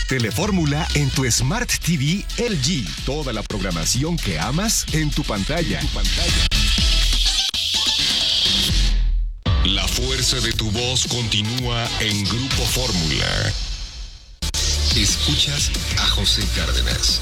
Telefórmula en tu Smart TV LG. Toda la programación que amas en tu pantalla. La fuerza de tu voz continúa en Grupo Fórmula. Escuchas a José Cárdenas.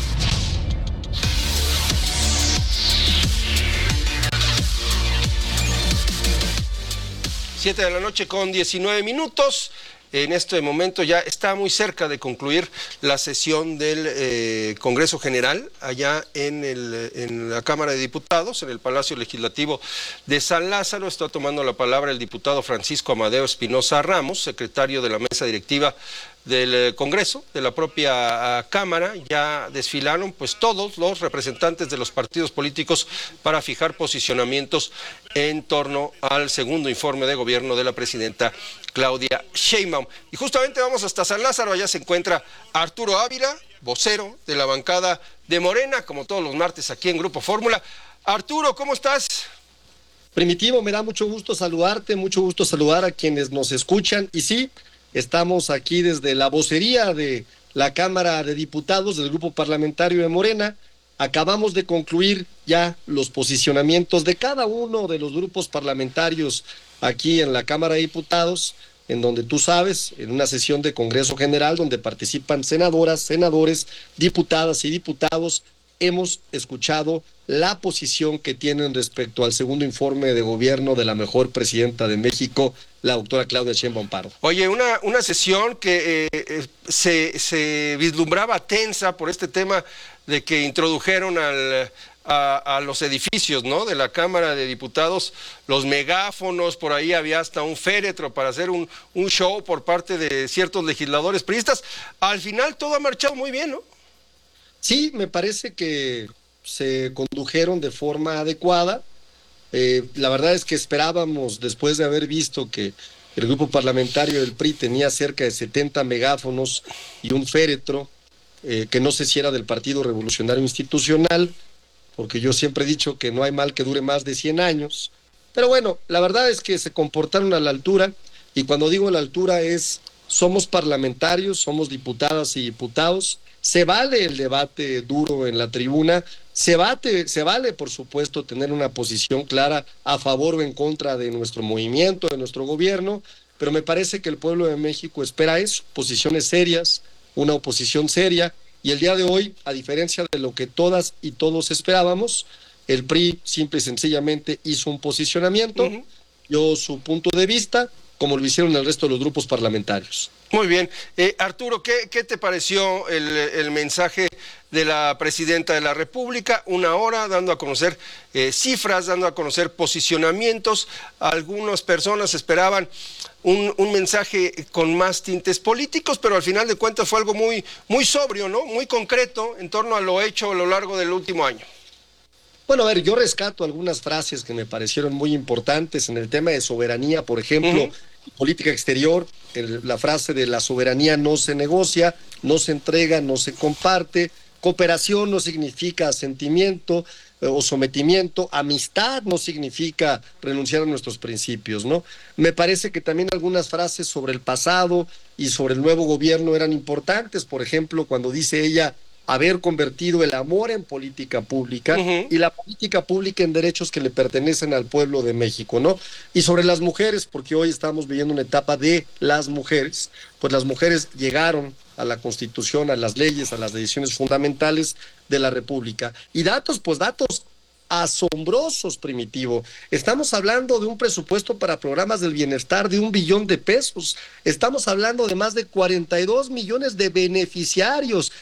Siete de la noche con 19 minutos. En este momento ya está muy cerca de concluir la sesión del Congreso General allá en la Cámara de Diputados, en el Palacio Legislativo de San Lázaro. Está tomando la palabra el diputado Francisco Amadeo Espinosa Ramos, secretario de la mesa directiva del Congreso, de la propia Cámara. Ya desfilaron pues todos los representantes de los partidos políticos para fijar posicionamientos en torno al segundo informe de gobierno de la presidenta Claudia Sheinbaum. Y justamente vamos hasta San Lázaro. Allá se encuentra Arturo Ávila, vocero de la bancada de Morena, como todos los martes aquí en Grupo Fórmula. Arturo, ¿cómo estás? Primitivo, me da mucho gusto saludarte, mucho gusto saludar a quienes nos escuchan. Y sí, estamos aquí desde la vocería de la Cámara de Diputados del Grupo Parlamentario de Morena. Acabamos de concluir ya los posicionamientos de cada uno de los grupos parlamentarios aquí en la Cámara de Diputados, en donde tú sabes, en una sesión de Congreso General donde participan senadoras, senadores, diputadas y diputados, hemos escuchado la posición que tienen respecto al segundo informe de gobierno de la mejor presidenta de México, la doctora Claudia Sheinbaum Pardo. Oye, una sesión que se vislumbraba tensa por este tema de que introdujeron a los edificios, ¿no?, de la Cámara de Diputados, los megáfonos. Por ahí había hasta un féretro para hacer un show por parte de ciertos legisladores priistas. Al final todo ha marchado muy bien, ¿no? Sí, me parece que se condujeron de forma adecuada. La verdad es que esperábamos, después de haber visto que el grupo parlamentario del PRI tenía cerca de 70 megáfonos y un féretro, que no sé si era del Partido Revolucionario Institucional, porque yo siempre he dicho que no hay mal que dure más de 100 años. Pero bueno, la verdad es que se comportaron a la altura, y cuando digo a la altura somos parlamentarios, somos diputadas y diputados. Se vale el debate duro en la tribuna, se vale, por supuesto, tener una posición clara a favor o en contra de nuestro movimiento, de nuestro gobierno, pero me parece que el pueblo de México espera eso, posiciones serias, una oposición seria, y el día de hoy, a diferencia de lo que todas y todos esperábamos, el PRI simple y sencillamente hizo un posicionamiento, dio su punto de vista, como lo hicieron el resto de los grupos parlamentarios. Muy bien. Arturo, ¿qué te pareció el mensaje de la presidenta de la República? Una hora dando a conocer cifras, dando a conocer posicionamientos. Algunas personas esperaban un mensaje con más tintes políticos, pero al final de cuentas fue algo muy, muy sobrio, ¿no? Muy concreto en torno a lo hecho a lo largo del último año. Bueno, a ver, yo rescato algunas frases que me parecieron muy importantes en el tema de soberanía, por ejemplo, política exterior, la frase de la soberanía no se negocia, no se entrega, no se comparte, cooperación no significa asentimiento o sometimiento, amistad no significa renunciar a nuestros principios, ¿no? Me parece que también algunas frases sobre el pasado y sobre el nuevo gobierno eran importantes, por ejemplo, cuando dice ella haber convertido el amor en política pública y la política pública en derechos que le pertenecen al pueblo de México, ¿no? Y sobre las mujeres, porque hoy estamos viviendo una etapa de las mujeres, pues las mujeres llegaron a la Constitución, a las leyes, a las decisiones fundamentales de la República. Y datos, pues datos asombrosos, Primitivo. Estamos hablando de un presupuesto para programas del bienestar de 1 billón de pesos. Estamos hablando de más de 42 millones de beneficiarios,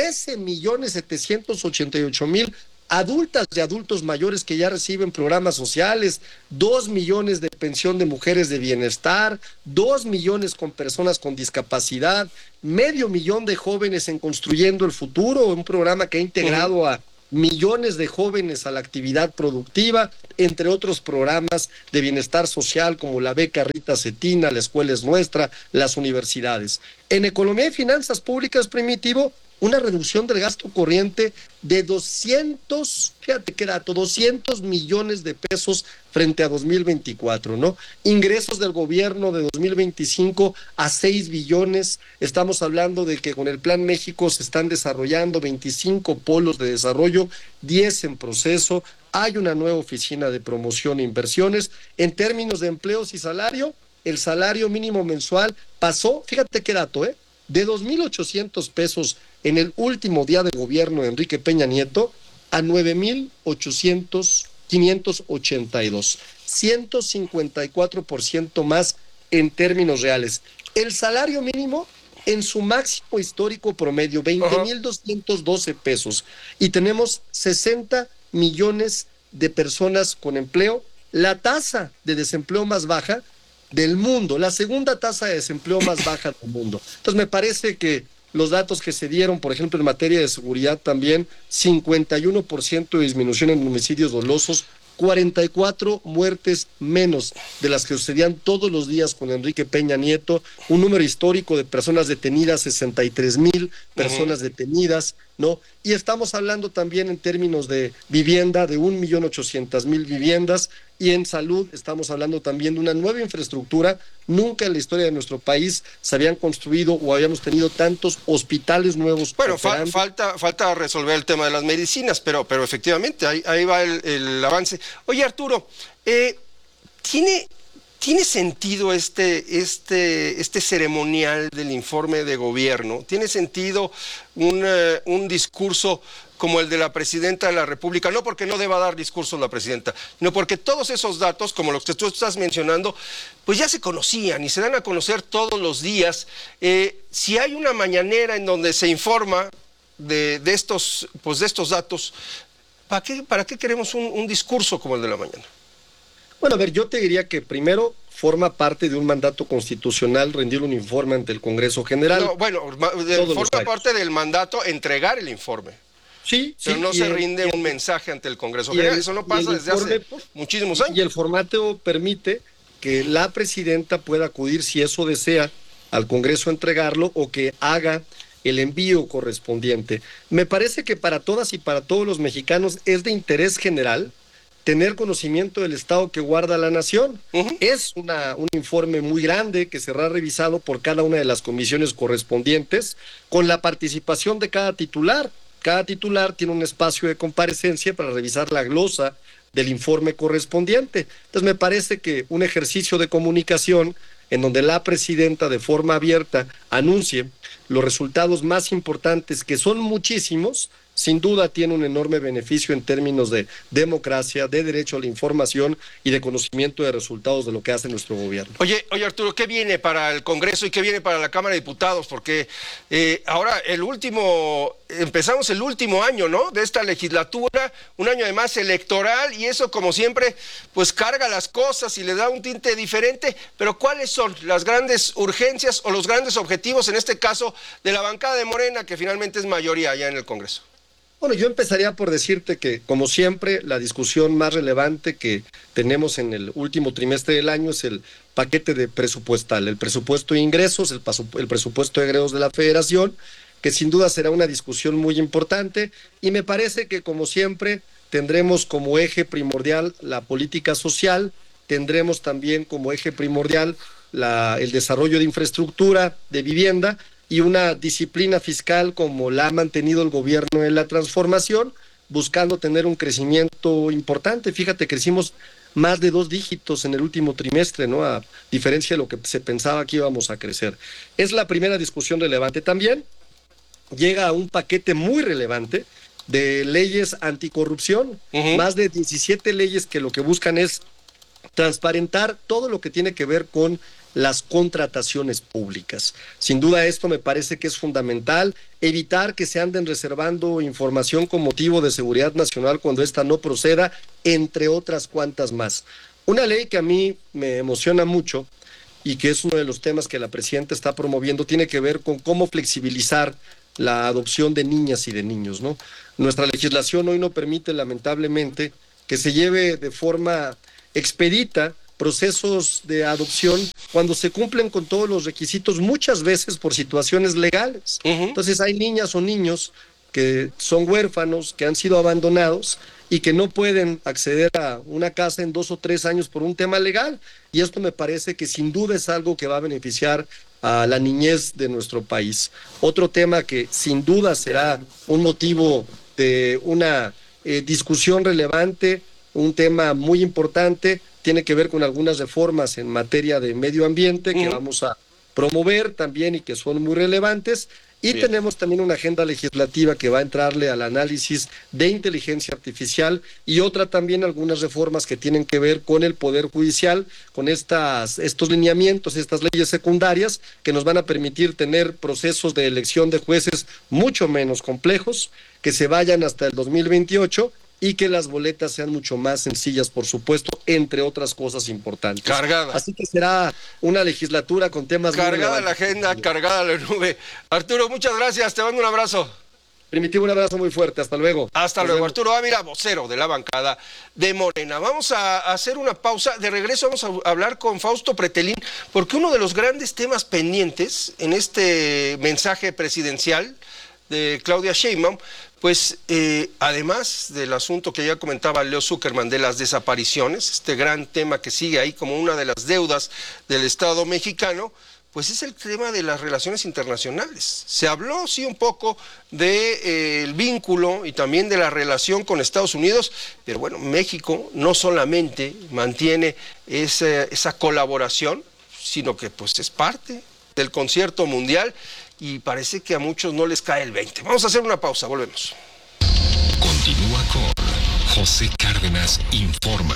13.788.000 adultas y adultos mayores que ya reciben programas sociales, 2 millones de pensión de mujeres de bienestar, 2 millones con personas con discapacidad, 500,000 de jóvenes en Construyendo el Futuro, un programa que ha integrado a millones de jóvenes a la actividad productiva, entre otros programas de bienestar social como la beca Rita Cetina, la escuela es nuestra, las universidades. En economía y finanzas públicas, Primitivo, una reducción del gasto corriente de 200, fíjate qué dato, 200 millones de pesos frente a 2024, ¿no? Ingresos del gobierno de 2025 a 6 billones. Estamos hablando de que con el Plan México se están desarrollando 25 polos de desarrollo, 10 en proceso. Hay una nueva oficina de promoción e inversiones. En términos de empleos y salario, el salario mínimo mensual pasó, fíjate qué dato, de 2.800 pesos en el último día de gobierno de Enrique Peña Nieto a 9.582, 154% más en términos reales. El salario mínimo en su máximo histórico promedio, 20.212 pesos, y tenemos 60 millones de personas con empleo, la tasa de desempleo más baja del mundo, la segunda tasa de desempleo más baja del mundo. Entonces me parece que los datos que se dieron, por ejemplo, en materia de seguridad también, 51% de disminución en homicidios dolosos, 44 muertes menos de las que sucedían todos los días con Enrique Peña Nieto, un número histórico de personas detenidas, 63,000 personas detenidas, ¿no? Y estamos hablando también en términos de vivienda, de 1.800.000 viviendas, y en salud estamos hablando también de una nueva infraestructura. Nunca en la historia de nuestro país se habían construido o habíamos tenido tantos hospitales nuevos. Bueno, falta resolver el tema de las medicinas, pero efectivamente ahí va el avance. Oye, Arturo, ¿tiene sentido este ceremonial del informe de gobierno? ¿Tiene sentido un discurso como el de la presidenta de la República? No porque no deba dar discursos la presidenta, sino porque todos esos datos, como los que tú estás mencionando, pues ya se conocían y se dan a conocer todos los días. Si hay una mañanera en donde se informa de estos datos, ¿para qué queremos un discurso como el de la mañana? Bueno, a ver, yo te diría que primero forma parte de un mandato constitucional rendir un informe ante el Congreso General. No, bueno, forma parte del mandato entregar el informe. Sí, pero no se rinde un mensaje ante el Congreso General. Eso no pasa desde hace muchísimos años. Y el formato permite que la presidenta pueda acudir, si eso desea, al Congreso a entregarlo o que haga el envío correspondiente. Me parece que para todas y para todos los mexicanos es de interés general tener conocimiento del estado que guarda la nación. Es un informe muy grande que será revisado por cada una de las comisiones correspondientes con la participación de cada titular. Cada titular tiene un espacio de comparecencia para revisar la glosa del informe correspondiente. Entonces me parece que un ejercicio de comunicación en donde la presidenta de forma abierta anuncie los resultados más importantes, que son muchísimos, sin duda tiene un enorme beneficio en términos de democracia, de derecho a la información y de conocimiento de resultados de lo que hace nuestro gobierno. Oye Arturo, ¿qué viene para el Congreso y qué viene para la Cámara de Diputados? Porque ahora empezamos el último año, ¿no?, de esta legislatura, un año además electoral, y eso, como siempre, pues carga las cosas y le da un tinte diferente. Pero ¿cuáles son las grandes urgencias o los grandes objetivos, en este caso, de la bancada de Morena, que finalmente es mayoría allá en el Congreso? Bueno, yo empezaría por decirte que, como siempre, la discusión más relevante que tenemos en el último trimestre del año es el paquete de presupuestal, el presupuesto de ingresos, el presupuesto de egresos de la Federación, que sin duda será una discusión muy importante, y me parece que, como siempre, tendremos como eje primordial la política social, tendremos también como eje primordial el desarrollo de infraestructura, de vivienda, y una disciplina fiscal como la ha mantenido el gobierno en la transformación, buscando tener un crecimiento importante. Fíjate, crecimos más de 2 dígitos en el último trimestre, ¿no?, a diferencia de lo que se pensaba que íbamos a crecer. Es la primera discusión relevante. También llega un paquete muy relevante de leyes anticorrupción, más de 17 leyes que lo que buscan es transparentar todo lo que tiene que ver con las contrataciones públicas. Sin duda esto me parece que es fundamental, evitar que se anden reservando información con motivo de seguridad nacional cuando ésta no proceda, entre otras cuantas más. Una ley que a mí me emociona mucho y que es uno de los temas que la presidenta está promoviendo, tiene que ver con cómo flexibilizar la adopción de niñas y de niños, ¿no? Nuestra legislación hoy no permite, lamentablemente, que se lleve de forma expedita procesos de adopción cuando se cumplen con todos los requisitos, muchas veces por situaciones legales. Entonces hay niñas o niños que son huérfanos, que han sido abandonados y que no pueden acceder a una casa en 2 o 3 años por un tema legal. Y esto me parece que sin duda es algo que va a beneficiar a la niñez de nuestro país. Otro tema que sin duda será un motivo de una discusión relevante, un tema muy importante, tiene que ver con algunas reformas en materia de medio ambiente que vamos a promover también y que son muy relevantes. Y tenemos también una agenda legislativa que va a entrarle al análisis de inteligencia artificial y otra también algunas reformas que tienen que ver con el Poder Judicial, con estos lineamientos, estas leyes secundarias que nos van a permitir tener procesos de elección de jueces mucho menos complejos, que se vayan hasta el 2028 y que las boletas sean mucho más sencillas, por supuesto, entre otras cosas importantes. Cargada. Así que será una legislatura con temas cargada la agenda, cargada la nube. Arturo, muchas gracias, te mando un abrazo. Primitivo, un abrazo muy fuerte, hasta luego. Hasta luego, Arturo Ávila, vocero de la bancada de Morena. Vamos a hacer una pausa, de regreso vamos a hablar con Fausto Pretelín, porque uno de los grandes temas pendientes en este mensaje presidencial de Claudia Sheinbaum, pues además del asunto que ya comentaba Leo Zuckerman de las desapariciones, este gran tema que sigue ahí como una de las deudas del Estado mexicano, pues es el tema de las relaciones internacionales. Se habló, sí, un poco del vínculo y también de la relación con Estados Unidos, pero bueno, México no solamente mantiene esa colaboración, sino que pues es parte del concierto mundial, y parece que a muchos no les cae el 20. Vamos a hacer una pausa, volvemos. Continúa con José Cárdenas Informa.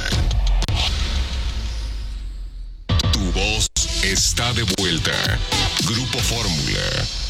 Tu voz está de vuelta. Grupo Fórmula.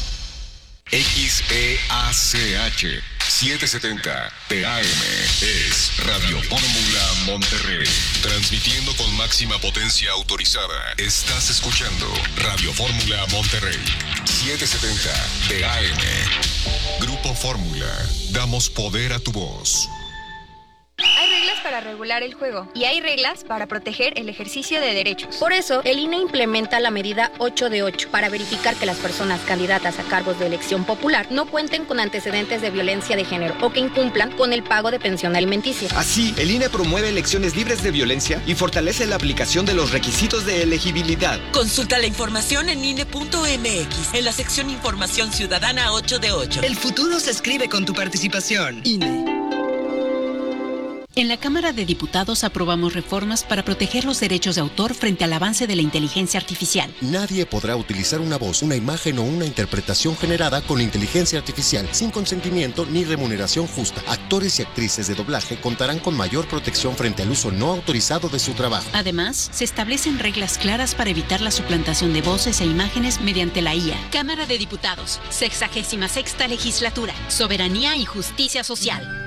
XEACH 770 TAM es Radio Fórmula Monterrey. Transmitiendo con máxima potencia autorizada. Estás escuchando Radio Fórmula Monterrey 770 TAM. Grupo Fórmula. Damos poder a tu voz. Hay reglas para regular el juego y hay reglas para proteger el ejercicio de derechos. Por eso, el INE implementa la medida 8 de 8 para verificar que las personas candidatas a cargos de elección popular no cuenten con antecedentes de violencia de género o que incumplan con el pago de pensión alimenticia. Así, el INE promueve elecciones libres de violencia y fortalece la aplicación de los requisitos de elegibilidad. Consulta la información en INE.mx, en la sección Información Ciudadana 8 de 8. El futuro se escribe con tu participación. INE. En la Cámara de Diputados aprobamos reformas para proteger los derechos de autor frente al avance de la inteligencia artificial. Nadie podrá utilizar una voz, una imagen o una interpretación generada con inteligencia artificial sin consentimiento ni remuneración justa. Actores y actrices de doblaje contarán con mayor protección frente al uso no autorizado de su trabajo. Además, se establecen reglas claras para evitar la suplantación de voces e imágenes mediante la IA. Cámara de Diputados, 66ª Legislatura, Soberanía y Justicia Social.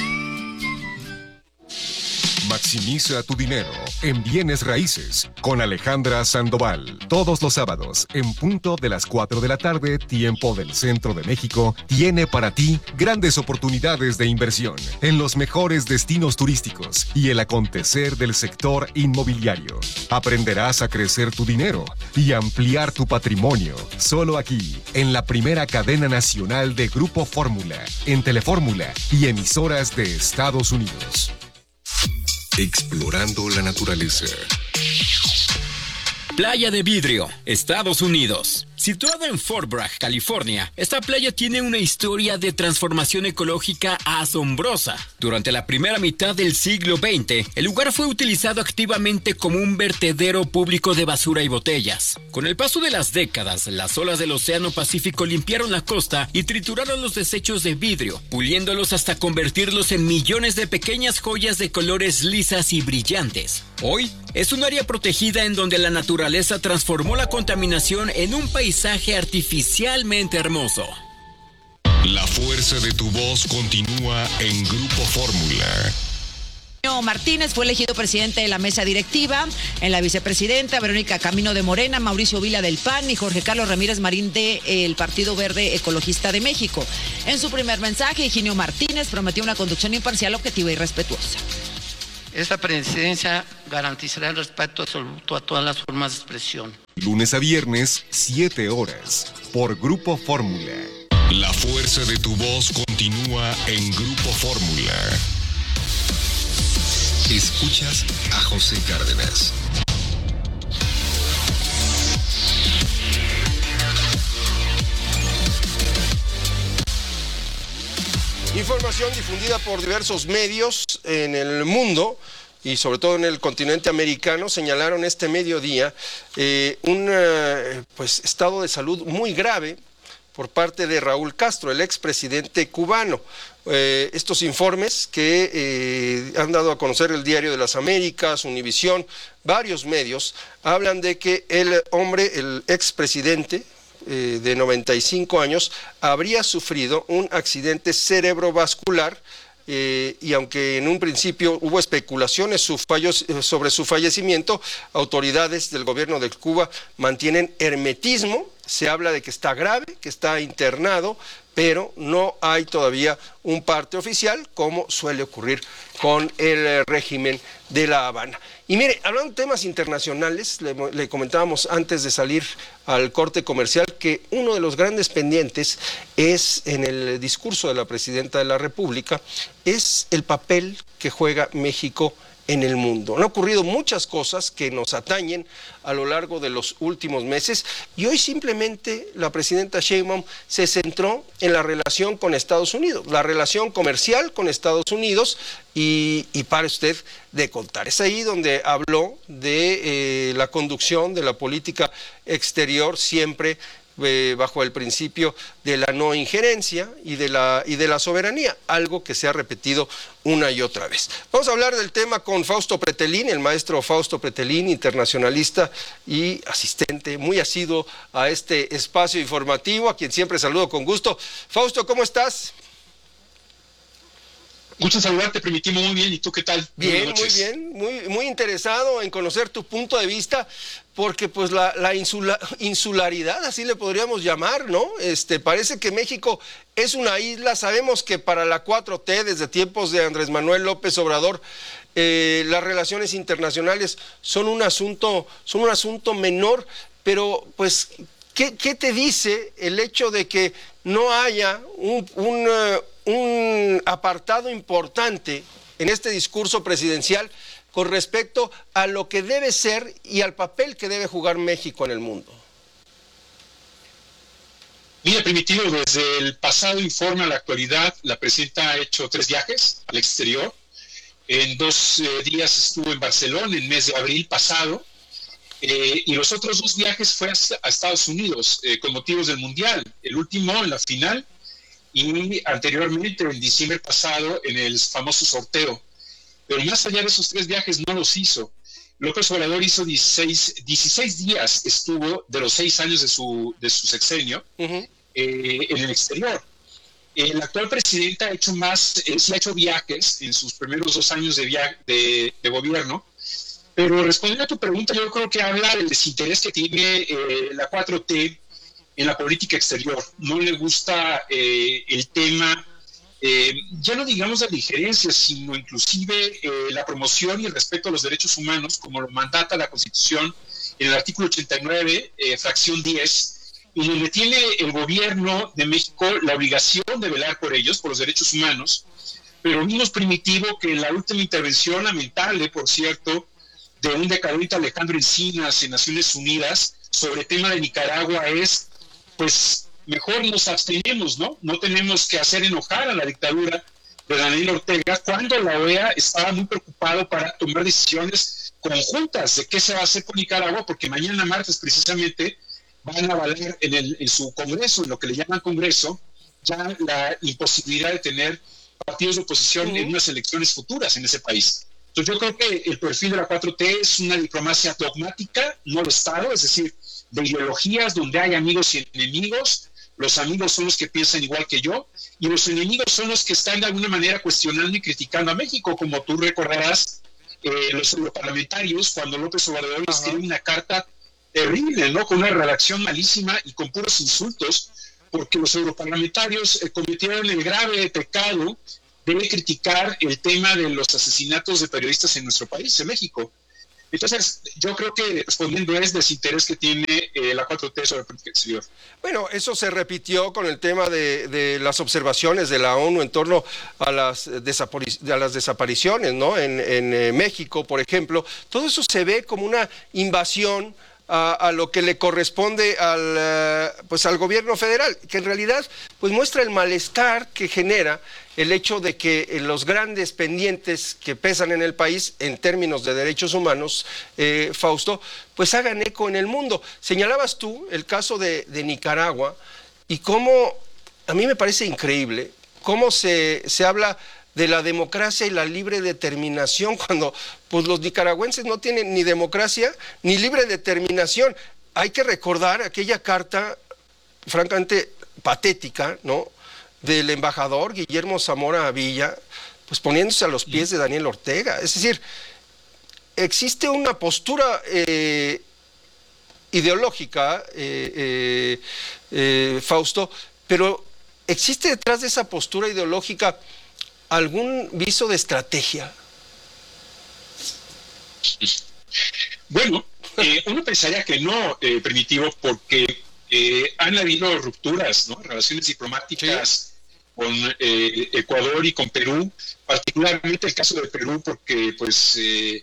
Maximiza tu dinero en bienes raíces con Alejandra Sandoval. Todos los sábados, en punto de las 4 de la tarde, tiempo del Centro de México, tiene para ti grandes oportunidades de inversión en los mejores destinos turísticos y el acontecer del sector inmobiliario. Aprenderás a crecer tu dinero y ampliar tu patrimonio. Solo aquí, en la primera cadena nacional de Grupo Fórmula, en Telefórmula y emisoras de Estados Unidos. Explorando la naturaleza. Playa de Vidrio, Estados Unidos. Situada en Fort Bragg, California, esta playa tiene una historia de transformación ecológica asombrosa. Durante la primera mitad del siglo XX, el lugar fue utilizado activamente como un vertedero público de basura y botellas. Con el paso de las décadas, las olas del Océano Pacífico limpiaron la costa y trituraron los desechos de vidrio, puliéndolos hasta convertirlos en millones de pequeñas joyas de colores lisas y brillantes. Hoy, es un área protegida en donde la naturaleza transformó la contaminación en un paisaje artificialmente hermoso. La fuerza de tu voz continúa en Grupo Fórmula. Martínez fue elegido presidente de la mesa directiva, en la vicepresidenta Verónica Camino de Morena, Mauricio Vila del PAN y Jorge Carlos Ramírez Marín del Partido Verde Ecologista de México. En su primer mensaje, Higinio Martínez prometió una conducción imparcial, objetiva y respetuosa. Esta presidencia garantizará el respeto absoluto a todas las formas de expresión. Lunes a viernes, 7 horas, por Grupo Fórmula. La fuerza de tu voz continúa en Grupo Fórmula. Escuchas a José Cárdenas. Información difundida por diversos medios en el mundo y sobre todo en el continente americano señalaron este mediodía un estado de salud muy grave por parte de Raúl Castro, el expresidente cubano. Estos informes que han dado a conocer el Diario de las Américas, Univisión, varios medios, hablan de que el hombre, el expresidente de 95 años, habría sufrido un accidente cerebrovascular y aunque en un principio hubo especulaciones sobre su fallecimiento, autoridades del gobierno de Cuba mantienen hermetismo. Se habla de que está grave, que está internado, pero no hay todavía un parte oficial, como suele ocurrir con el régimen de La Habana. Y mire, hablando de temas internacionales, le comentábamos antes de salir al corte comercial que uno de los grandes pendientes es, en el discurso de la presidenta de la República, es el papel que juega México en el mundo. Han ocurrido muchas cosas que nos atañen a lo largo de los últimos meses y hoy simplemente la presidenta Sheinbaum se centró en la relación con Estados Unidos, la relación comercial con Estados Unidos y para usted de contar. Es ahí donde habló de la conducción de la política exterior siempre bajo el principio de la no injerencia y de la soberanía, algo que se ha repetido una y otra vez. Vamos a hablar del tema con Fausto Pretelín, el maestro Fausto Pretelín, internacionalista y asistente muy asiduo a este espacio informativo, a quien siempre saludo con gusto. Fausto, ¿cómo estás? Gusto saludarte, Primitivo, muy bien. ¿Y tú qué tal? Bien, muy bien, muy interesado en conocer tu punto de vista, porque pues la insularidad, así le podríamos llamar, ¿no? Parece que México es una isla. Sabemos que para la 4T, desde tiempos de Andrés Manuel López Obrador, las relaciones internacionales son un asunto menor, pero pues, ¿qué te dice el hecho de que no haya un apartado importante en este discurso presidencial con respecto a lo que debe ser y al papel que debe jugar México en el mundo? Mira, Primitivo, desde el pasado informe a la actualidad, la presidenta ha hecho 3 viajes al exterior. En 2 días estuvo en Barcelona, en el mes de abril pasado, y los otros 2 viajes fue a Estados Unidos con motivos del Mundial. El último en la final, y anteriormente, en diciembre pasado, en el famoso sorteo. Pero más allá de esos 3 viajes no los hizo. López Obrador hizo 16 días, estuvo de los 6 años de su sexenio en el exterior. El actual presidente ha hecho sí ha hecho viajes en sus primeros 2 años de gobierno, pero respondiendo a tu pregunta, yo creo que habla del desinterés que tiene la 4T en la política exterior. No le gusta el tema, ya no digamos de la injerencia, sino inclusive la promoción y el respeto a los derechos humanos, como lo mandata la Constitución en el artículo 89, fracción 10, y donde tiene el gobierno de México la obligación de velar por ellos, por los derechos humanos. Pero vimos, Primitivo, que en la última intervención lamentable, por cierto, de un decadente Alejandro Encinas en Naciones Unidas sobre el tema de Nicaragua es, pues, mejor nos abstenemos, ¿no? No tenemos que hacer enojar a la dictadura de Daniel Ortega, cuando la OEA estaba muy preocupado para tomar decisiones conjuntas de qué se va a hacer con Nicaragua, porque mañana martes precisamente van a avalar en su Congreso, en lo que le llaman Congreso, ya la imposibilidad de tener partidos de oposición en unas elecciones futuras en ese país. Entonces yo creo que el perfil de la 4T es una diplomacia dogmática, no de Estado, es decir, de ideologías donde hay amigos y enemigos. Los amigos son los que piensan igual que yo, y los enemigos son los que están de alguna manera cuestionando y criticando a México, como tú recordarás, los europarlamentarios, cuando López Obrador escribió una carta terrible, ¿no? Con una redacción malísima y con puros insultos, porque los europarlamentarios cometieron el grave pecado debe criticar el tema de los asesinatos de periodistas en nuestro país, en México. Entonces, yo creo que respondiendo es desinterés que tiene la 4T sobre la política exterior. Bueno, eso se repitió con el tema de las observaciones de la ONU en torno a las desapariciones, ¿no? En México, por ejemplo. Todo eso se ve como una invasión a lo que le corresponde al gobierno federal, que en realidad pues muestra el malestar que genera el hecho de que los grandes pendientes que pesan en el país en términos de derechos humanos, Fausto, pues hagan eco en el mundo. Señalabas tú el caso de Nicaragua y cómo, a mí me parece increíble, cómo se habla de la democracia y la libre determinación cuando pues los nicaragüenses no tienen ni democracia ni libre determinación. Hay que recordar aquella carta francamente patética, ¿no?, del embajador Guillermo Zamora Villa, pues poniéndose a los pies de Daniel Ortega. Es decir, existe una postura ideológica, Fausto, pero ¿existe detrás de esa postura ideológica algún viso de estrategia? Bueno, uno pensaría que no, Primitivo, porque han habido rupturas, ¿no?, relaciones diplomáticas con Ecuador y con Perú, particularmente el caso de Perú, porque pues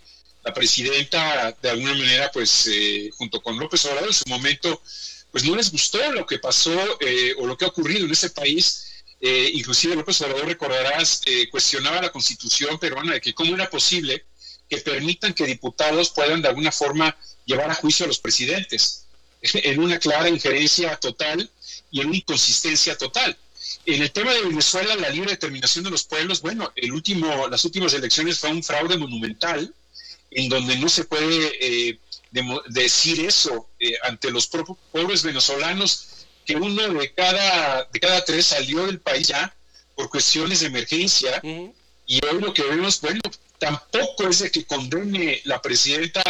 la presidenta de alguna manera pues junto con López Obrador en su momento pues no les gustó lo que pasó o lo que ha ocurrido en ese país. Inclusive López Obrador, recordarás, cuestionaba la Constitución peruana de que cómo era posible que permitan que diputados puedan de alguna forma llevar a juicio a los presidentes, en una clara injerencia total y en una inconsistencia total. En el tema de Venezuela, la libre determinación de los pueblos, bueno, las últimas elecciones fue un fraude monumental, en donde no se puede decir eso ante los pobres venezolanos, que uno de cada tres salió del país ya por cuestiones de emergencia, y hoy lo que vemos, bueno, tampoco es de que condene la presidenta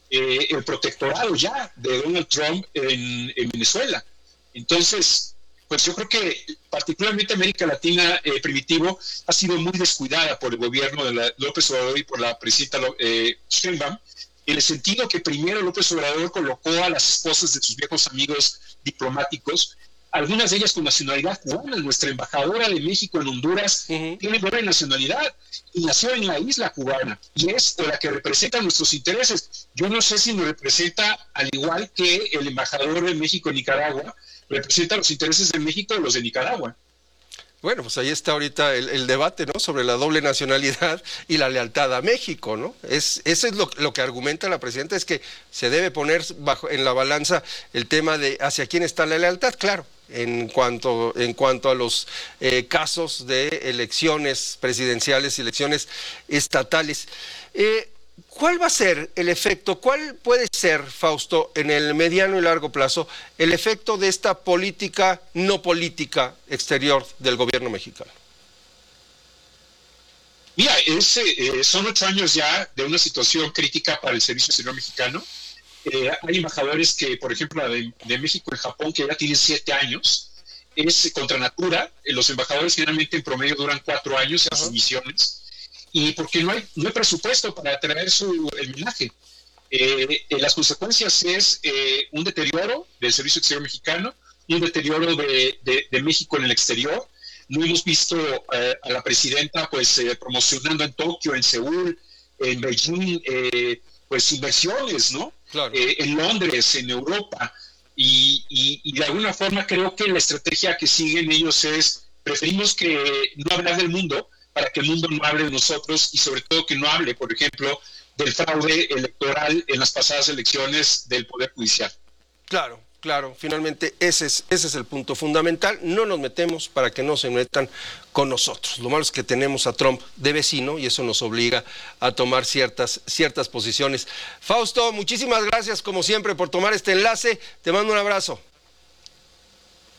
el protectorado ya de Donald Trump en Venezuela. Entonces, pues yo creo que particularmente América Latina, Primitivo, ha sido muy descuidada por el gobierno de López Obrador y por la presidenta Sheinbaum, en el sentido que primero López Obrador colocó a las esposas de sus viejos amigos diplomáticos, algunas de ellas con nacionalidad cubana. Nuestra embajadora de México en Honduras tiene doble nacionalidad y nació en la isla cubana, y es la que representa nuestros intereses. Yo no sé si nos representa al igual que el embajador de México en Nicaragua representa los intereses de México y los de Nicaragua. Bueno, pues ahí está ahorita el debate, ¿no?, sobre la doble nacionalidad y la lealtad a México, ¿no? Eso es lo que argumenta la presidenta, es que se debe poner en la balanza el tema de hacia quién está la lealtad, claro, en cuanto a los casos de elecciones presidenciales y elecciones estatales. ¿Cuál va a ser el efecto? ¿Cuál puede ser, Fausto, en el mediano y largo plazo, el efecto de esta política no política exterior del gobierno mexicano? Mira, son 8 años ya de una situación crítica para el Servicio Exterior mexicano. Hay embajadores que, por ejemplo, la de México en Japón, que ya tienen 7 años, es contra natura. Los embajadores generalmente en promedio duran 4 años en sus misiones. Y porque no hay presupuesto para traer el homenaje. Las consecuencias es un deterioro del Servicio Exterior mexicano, un deterioro de México en el exterior. No hemos visto a la presidenta pues promocionando en Tokio, en Seúl, en Beijing, pues inversiones, ¿no? Claro. En Londres, en Europa. Y de alguna forma creo que la estrategia que siguen ellos es, preferimos que no hablar del mundo, para que el mundo no hable de nosotros, y sobre todo que no hable, por ejemplo, del fraude electoral en las pasadas elecciones del Poder Judicial. Claro, finalmente ese es el punto fundamental. No nos metemos para que no se metan con nosotros. Lo malo es que tenemos a Trump de vecino y eso nos obliga a tomar ciertas posiciones. Fausto, muchísimas gracias como siempre por tomar este enlace. Te mando un abrazo.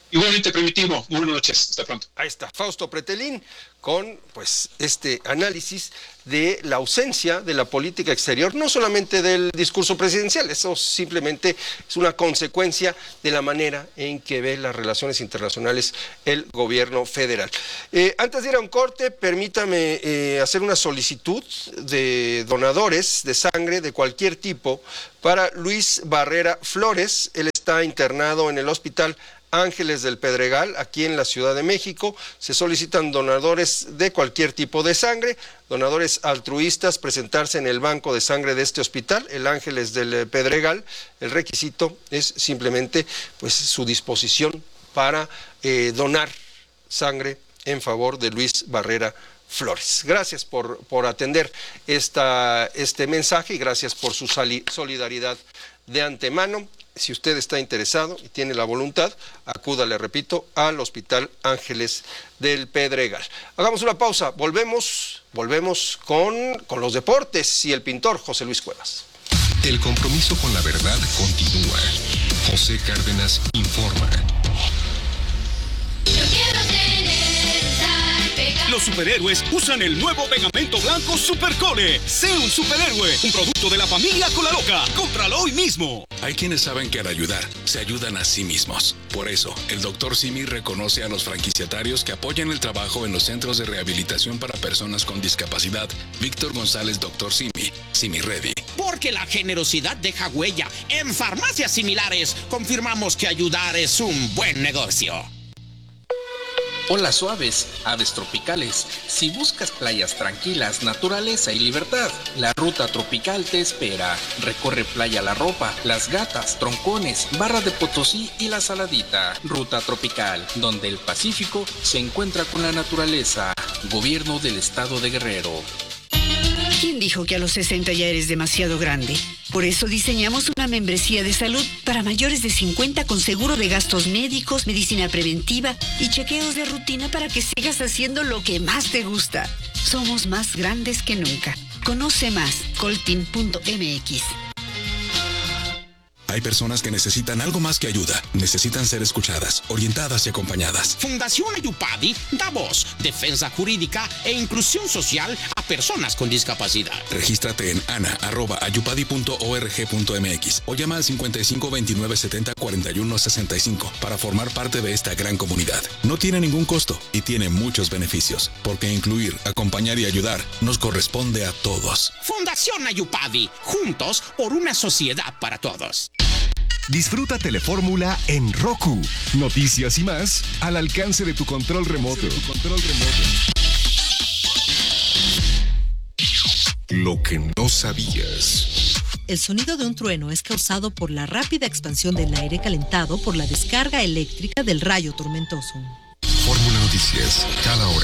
Igualmente, Primitivo. Buenas noches. Hasta pronto. Ahí está, Fausto Pretelín, con pues este análisis de la ausencia de la política exterior, no solamente del discurso presidencial, eso simplemente es una consecuencia de la manera en que ve las relaciones internacionales el gobierno federal. Antes de ir a un corte, permítame hacer una solicitud de donadores de sangre de cualquier tipo para Luis Barrera Flores. Él está internado en el Hospital Ángeles del Pedregal, aquí en la Ciudad de México. Se solicitan donadores de cualquier tipo de sangre, donadores altruistas, presentarse en el banco de sangre de este hospital, el Ángeles del Pedregal. El requisito es simplemente pues su disposición para donar sangre en favor de Luis Barrera Flores. Gracias por atender este mensaje y gracias por su solidaridad de antemano. Si usted está interesado y tiene la voluntad, acuda, le repito, al Hospital Ángeles del Pedregal. Hagamos una pausa, volvemos con los deportes y el pintor José Luis Cuevas. El compromiso con la verdad continúa. José Cárdenas informa. Los superhéroes usan el nuevo pegamento blanco Supercole. Sé un superhéroe, un producto de la familia Colaloca. Cómpralo hoy mismo. Hay quienes saben que al ayudar, se ayudan a sí mismos. Por eso, el Dr. Simi reconoce a los franquiciatarios que apoyan el trabajo en los centros de rehabilitación para personas con discapacidad. Víctor González, Dr. Simi, Simi Ready. Porque la generosidad deja huella. En farmacias similares, confirmamos que ayudar es un buen negocio. Hola suaves, aves tropicales. Si buscas playas tranquilas, naturaleza y libertad, la ruta tropical te espera. Recorre Playa La Ropa, Las Gatas, Troncones, Barra de Potosí y La Saladita. Ruta tropical, donde el Pacífico se encuentra con la naturaleza. Gobierno del Estado de Guerrero. ¿Quién dijo que a los 60 ya eres demasiado grande? Por eso diseñamos una membresía de salud para mayores de 50 con seguro de gastos médicos, medicina preventiva y chequeos de rutina para que sigas haciendo lo que más te gusta. Somos más grandes que nunca. Conoce más, coltin.mx. Hay personas que necesitan algo más que ayuda. Necesitan ser escuchadas, orientadas y acompañadas. Fundación Ayupadi da voz, defensa jurídica e inclusión social a personas con discapacidad. Regístrate en ana@ayupadi.org.mx o llama al 55 29 70 41 65 para formar parte de esta gran comunidad. No tiene ningún costo y tiene muchos beneficios, porque incluir, acompañar y ayudar nos corresponde a todos. Fundación Ayupadi, juntos por una sociedad para todos. Disfruta Telefórmula en Roku. Noticias y más al alcance de tu control remoto. Lo que no sabías. El sonido de un trueno es causado por la rápida expansión del aire calentado por la descarga eléctrica del rayo tormentoso. Fórmula Noticias, cada hora.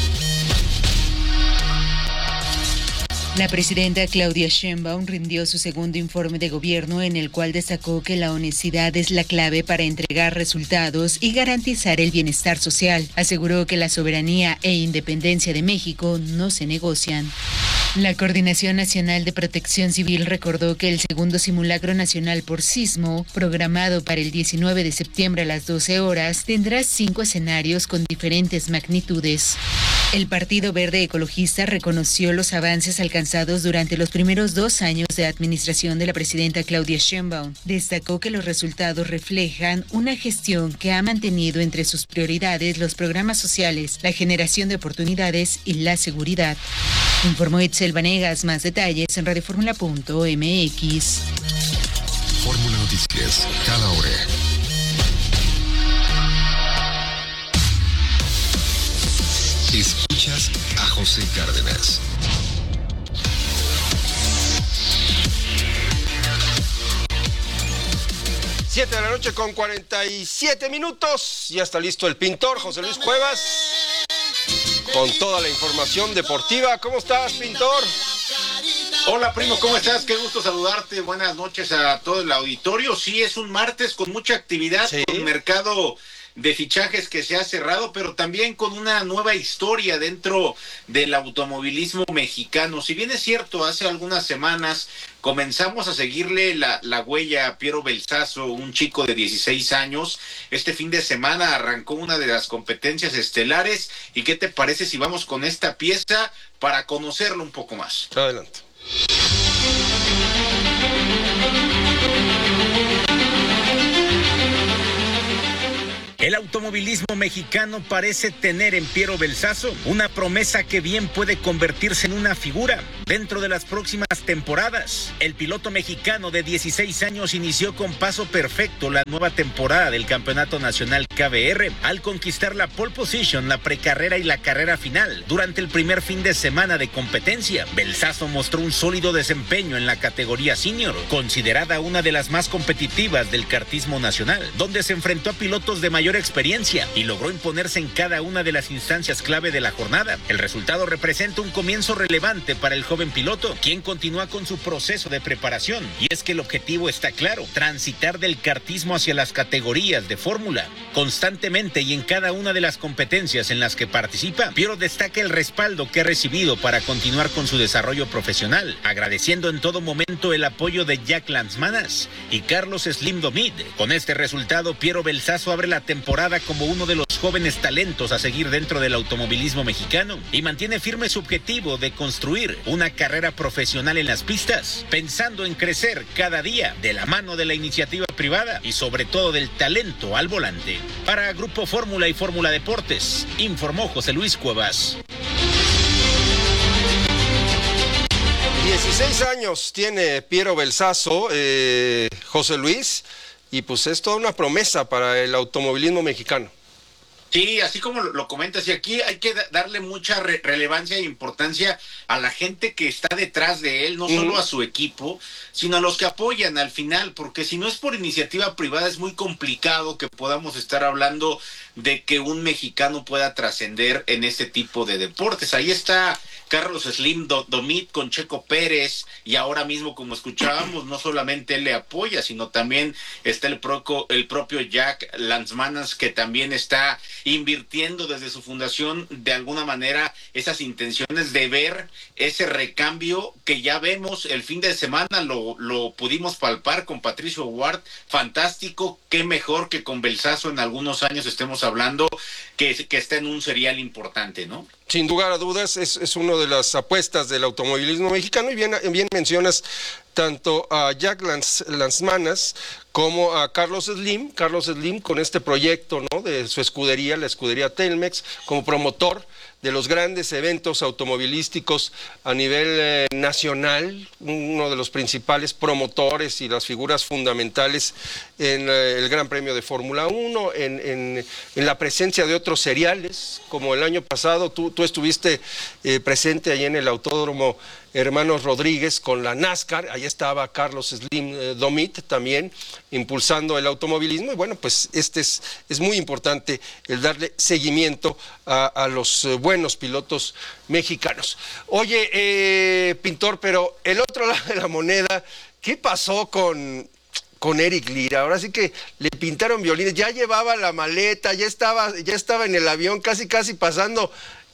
La presidenta Claudia Sheinbaum rindió su segundo informe de gobierno en el cual destacó que la honestidad es la clave para entregar resultados y garantizar el bienestar social. Aseguró que la soberanía e independencia de México no se negocian. La Coordinación Nacional de Protección Civil recordó que el segundo simulacro nacional por sismo, programado para el 19 de septiembre a las 12 horas, tendrá 5 escenarios con diferentes magnitudes. El Partido Verde Ecologista reconoció los avances alcanzados durante los primeros 2 años de administración de la presidenta Claudia Sheinbaum. Destacó que los resultados reflejan una gestión que ha mantenido entre sus prioridades los programas sociales, la generación de oportunidades y la seguridad. Informó Itzel Vanegas. Más detalles en radioformula.mx. Fórmula Noticias, cada hora. Escuchas a José Cárdenas. Siete de la noche con 47 minutos. Ya está listo el pintor José Luis Cuevas con toda la información deportiva. ¿Cómo estás, pintor? Hola, primo, ¿cómo estás? Qué gusto saludarte. Buenas noches a todo el auditorio. Sí, es un martes con mucha actividad, sí, con mercado de fichajes que se ha cerrado, pero también con una nueva historia dentro del automovilismo mexicano. Si bien es cierto, hace algunas semanas comenzamos a seguirle la huella a Piero Belsazo, un chico de 16 años. Este fin de semana arrancó una de las competencias estelares. ¿Y qué te parece si vamos con esta pieza para conocerlo un poco más? Adelante. El automovilismo mexicano parece tener en Piero Belsazo una promesa que bien puede convertirse en una figura dentro de las próximas temporadas. El piloto mexicano de 16 años inició con paso perfecto la nueva temporada del Campeonato Nacional KBR al conquistar la pole position, la precarrera y la carrera final durante el primer fin de semana de competencia. Belsazo mostró un sólido desempeño en la categoría senior, considerada una de las más competitivas del kartismo nacional, donde se enfrentó a pilotos de mayor experiencia y logró imponerse en cada una de las instancias clave de la jornada. El resultado representa un comienzo relevante para el joven piloto, quien continúa con su proceso de preparación. Y es que el objetivo está claro: transitar del kartismo hacia las categorías de fórmula. Constantemente y en cada una de las competencias en las que participa, Piero destaca el respaldo que ha recibido para continuar con su desarrollo profesional, agradeciendo en todo momento el apoyo de Jack Lanzmanas y Carlos Slim Domit. Con este resultado, Piero Belsazo abre la temporada como uno de los jóvenes talentos a seguir dentro del automovilismo mexicano y mantiene firme su objetivo de construir una carrera profesional en las pistas, pensando en crecer cada día de la mano de la iniciativa privada y sobre todo del talento al volante. Para Grupo Fórmula y Fórmula Deportes, informó José Luis Cuevas. 16 años tiene Piero Belsazo, José Luis, y pues es toda una promesa para el automovilismo mexicano. Sí, así como lo comentas, y aquí hay que darle mucha relevancia e importancia a la gente que está detrás de él, no solo a su equipo, sino a los que apoyan al final, porque si no es por iniciativa privada es muy complicado que podamos estar hablando de que un mexicano pueda trascender en este tipo de deportes. Ahí está Carlos Slim Domit con Checo Pérez, y ahora mismo, como escuchábamos, no solamente él le apoya, sino también está el propio Jack Lanzmanas, que también está invirtiendo desde su fundación de alguna manera esas intenciones de ver ese recambio que ya vemos el fin de semana, lo pudimos palpar con Patricio Ward, fantástico. Qué mejor que con Belsazo en algunos años estemos hablando que está en un serial importante, ¿no? Sin lugar a dudas, es una de las apuestas del automovilismo mexicano, y bien mencionas tanto a Jack Lanzmanas como a Carlos Slim con este proyecto, ¿no?, de su escudería, la escudería Telmex, como promotor de los grandes eventos automovilísticos a nivel nacional, uno de los principales promotores y las figuras fundamentales en el Gran Premio de Fórmula 1, en la presencia de otros seriales, como el año pasado tú estuviste presente allí en el Autódromo Hermanos Rodríguez con la NASCAR. Ahí estaba Carlos Slim Domit también impulsando el automovilismo, y bueno, pues es muy importante el darle seguimiento a los buenos pilotos mexicanos. Oye, Pintor, pero el otro lado de la moneda, ¿qué pasó con Eric Lira? Ahora sí que le pintaron violines, ya llevaba la maleta, ya estaba en el avión, casi pasando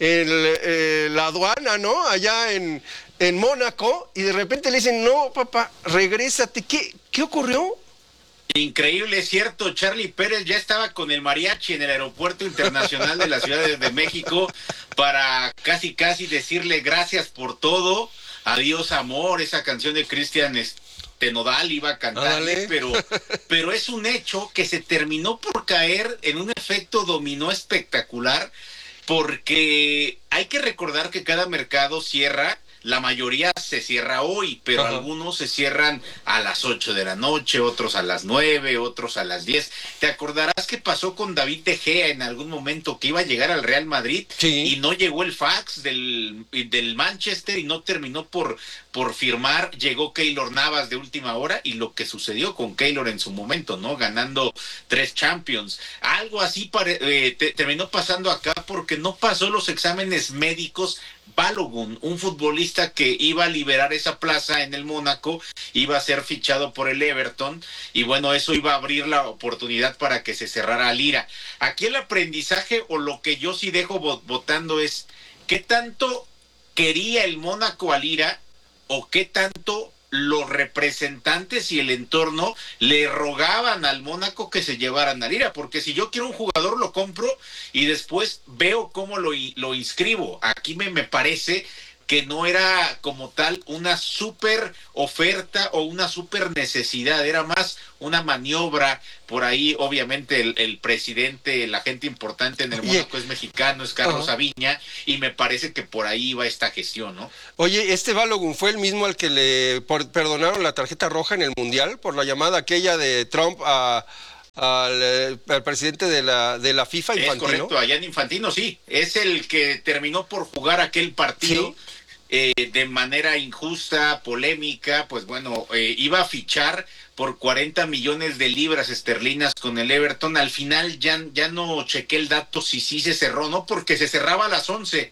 la aduana, ¿no?, allá en Mónaco, y de repente le dicen: no, papá, regrésate. ¿Qué ocurrió? Increíble, es cierto. Charlie Pérez ya estaba con el mariachi en el Aeropuerto Internacional de la Ciudad de México para casi decirle gracias por todo, adiós amor, esa canción de Cristian Nodal iba a cantarle, pero es un hecho que se terminó por caer en un efecto dominó espectacular, porque hay que recordar que cada mercado cierra. La mayoría se cierra hoy, pero algunos se cierran a las 8 de la noche, otros a las 9, otros a las 10. ¿Te acordarás qué pasó con David De Gea en algún momento, que iba a llegar al Real Madrid y no llegó el fax del Manchester y no terminó por por firmar, llegó Keylor Navas de última hora y lo que sucedió con Keylor en su momento, ¿no? Ganando 3 Champions. Algo así terminó pasando acá porque no pasó los exámenes médicos. Balogun, un futbolista que iba a liberar esa plaza en el Mónaco, iba a ser fichado por el Everton y bueno, eso iba a abrir la oportunidad para que se cerrara Lira. Aquí el aprendizaje o lo que yo sí dejo votando es ¿qué tanto quería el Mónaco a Lira o qué tanto los representantes y el entorno le rogaban al Mónaco que se llevaran a Lira? Porque si yo quiero un jugador lo compro y después veo cómo lo inscribo. Aquí me parece que no era como tal una súper oferta o una súper necesidad, era más una maniobra. Por ahí obviamente el presidente, la gente importante en el Mónaco es mexicano, es Carlos Aviña, y me parece que por ahí va esta gestión, ¿no? Oye, este Balogun fue el mismo al que le perdonaron la tarjeta roja en el Mundial por la llamada aquella de Trump al presidente de la FIFA, Infantino. Es correcto, allá en Infantino, sí. Es el que terminó por jugar aquel partido. ¿Sí? De manera injusta, polémica, pues bueno, iba a fichar por 40 millones de libras esterlinas con el Everton. Al final ya no chequé el dato si sí se cerró, ¿no? Porque se cerraba a las 11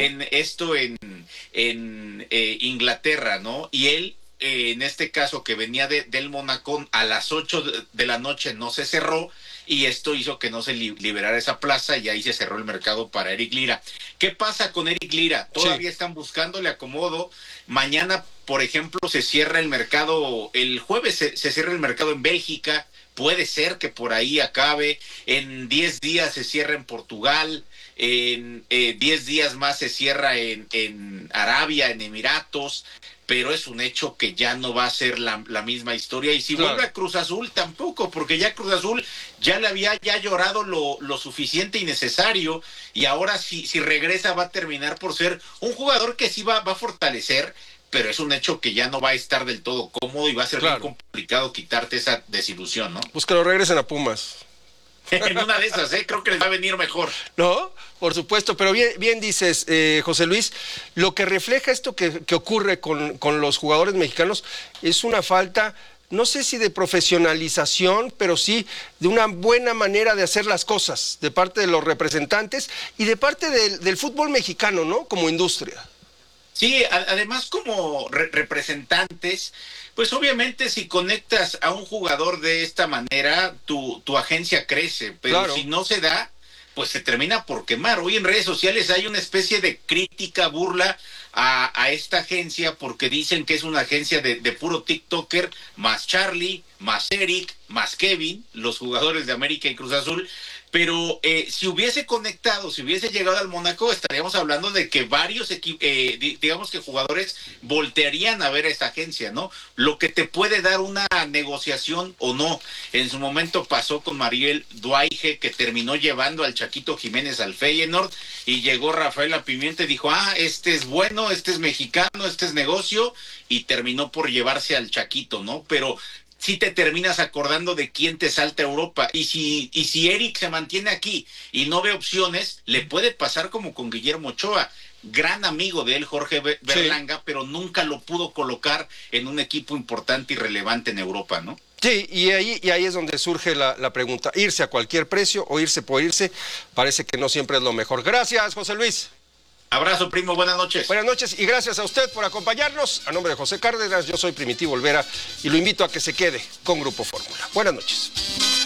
en Inglaterra, ¿no? Y él, en este caso que venía del Mónaco, a las 8 de la noche no se cerró, y esto hizo que no se liberara esa plaza y ahí se cerró el mercado para Eric Lira. ¿Qué pasa con Eric Lira? Todavía están buscándole acomodo. Mañana, por ejemplo, se cierra el mercado, el jueves se cierra el mercado en Bélgica, puede ser que por ahí acabe, en 10 días se cierra en Portugal, en 10 días más se cierra en Arabia, en Emiratos, pero es un hecho que ya no va a ser la misma historia. Y si vuelve a Cruz Azul, tampoco, porque ya Cruz Azul ya le había llorado lo suficiente y necesario, y ahora si regresa va a terminar por ser un jugador que sí va a fortalecer, pero es un hecho que ya no va a estar del todo cómodo y va a ser muy complicado quitarte esa desilusión, ¿no? Pues que lo regresen a Pumas. En una de esas, creo que les va a venir mejor. No, por supuesto, pero bien dices, José Luis, lo que refleja esto que ocurre con los jugadores mexicanos es una falta, no sé si de profesionalización, pero sí de una buena manera de hacer las cosas, de parte de los representantes y de parte del fútbol mexicano, ¿no? Como industria. Sí, además como representantes, pues obviamente si conectas a un jugador de esta manera, tu agencia crece, pero si no se da, pues se termina por quemar. Hoy en redes sociales hay una especie de crítica, burla a esta agencia porque dicen que es una agencia de puro TikToker, más Charlie, más Eric, más Kevin, los jugadores de América y Cruz Azul. Pero si hubiese conectado, si hubiese llegado al Mónaco, estaríamos hablando de que varios digamos que jugadores voltearían a ver a esta agencia, ¿no? Lo que te puede dar una negociación o no. En su momento pasó con Mariel Duaige, que terminó llevando al Chaquito Jiménez al Feyenoord, y llegó Rafael Pimienta y dijo, este es bueno, este es mexicano, este es negocio, y terminó por llevarse al Chaquito, ¿no? Pero si te terminas acordando de quién te salta a Europa. Y si Eric se mantiene aquí y no ve opciones, le puede pasar como con Guillermo Ochoa, gran amigo de él, Jorge Berlanga, pero nunca lo pudo colocar en un equipo importante y relevante en Europa, ¿no? Sí, y ahí es donde surge la pregunta. Irse a cualquier precio o irse por irse, parece que no siempre es lo mejor. Gracias, José Luis. Abrazo, primo, buenas noches. Buenas noches y gracias a usted por acompañarnos. A nombre de José Cárdenas, yo soy Primitivo Olvera y lo invito a que se quede con Grupo Fórmula. Buenas noches.